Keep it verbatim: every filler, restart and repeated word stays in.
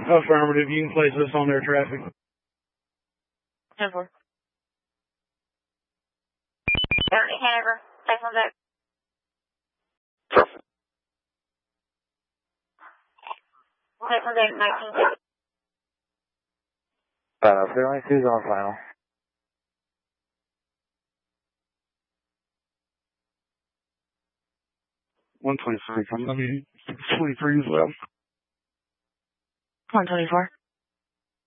Affirmative. You can place this on their traffic. ten four. Hanover. Place on deck. Place on deck, nineteen sixty. Uh, zero nine two is on final. one twenty-three. I mean, twenty-three as well. one twenty-four.